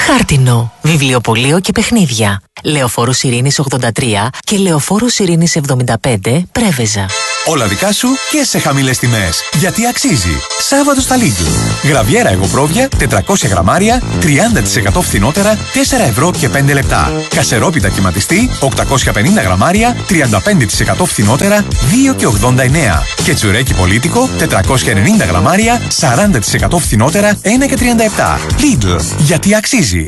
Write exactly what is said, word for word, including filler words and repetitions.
Χάρτινο, βιβλιοπωλείο και παιχνίδια. Λεωφόρος Ειρήνης ογδόντα τρία και Λεωφόρος Ειρήνης εβδομήντα πέντε, Πρέβεζα. Όλα δικά σου και σε χαμηλές τιμές. Γιατί αξίζει. Σάββατο στα Lidl. Γραβιέρα εγωπρόβια τετρακόσια γραμμάρια, τριάντα τοις εκατό φθηνότερα, τέσσερα ευρώ και πέντε λεπτά. Κασερόπιτα κυματιστή, οκτακόσια πενήντα γραμμάρια, τριάντα πέντε τοις εκατό φθηνότερα, δύο και ογδόντα εννέα. Και τσουρέκι πολίτικο, τετρακόσια ενενήντα γραμμάρια, σαράντα τοις εκατό φθηνότερα, ένα και τριάντα επτά. Lidl. Γιατί αξίζει.